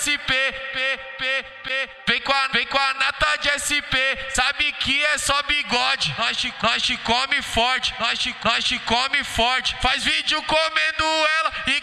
SP, vem com a nata de SP, sabe que é só bigode. Nós te come forte, nós te come forte. Faz vídeo comendo ela e